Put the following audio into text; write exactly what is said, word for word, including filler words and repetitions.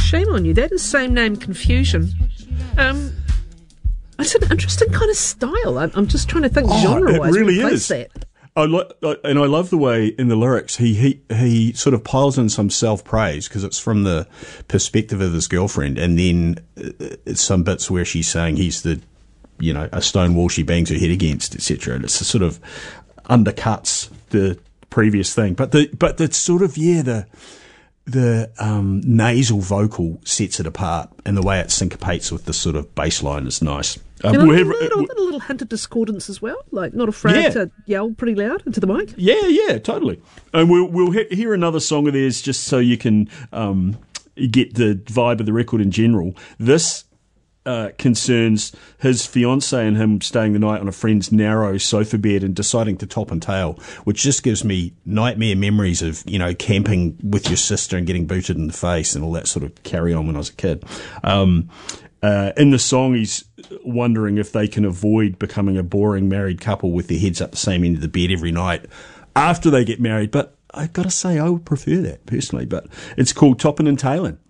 shame on you. That is same name confusion. Um, it's an interesting kind of style. I'm, I'm just trying to think oh, genre-wise. It really where is. That. I lo- and I love the way in the lyrics he he, he sort of piles in some self-praise because it's from the perspective of his girlfriend, and then it's some bits where she's saying he's the, you know, a stone wall she bangs her head against, et cetera. And it's a sort of undercuts the previous thing, but the but it's sort of yeah the the um, nasal vocal sets it apart, and the way it syncopates with the sort of bass line is nice. Um, and a, we'll little, have, little, little, little hint of discordance as well, like not afraid yeah. to yell pretty loud into the mic. Yeah, yeah, totally. And we'll we'll he- hear another song of theirs just so you can um, get the vibe of the record in general. This uh, concerns his fiancée and him staying the night on a friend's narrow sofa bed and deciding to top and tail, which just gives me nightmare memories of, you know, camping with your sister and getting booted in the face and all that sort of carry on when I was a kid. Um, uh, in the song, he's wondering if they can avoid becoming a boring married couple with their heads up the same end of the bed every night after they get married. But I've got to say, I would prefer that personally. But it's called Toppin' and Tailin'.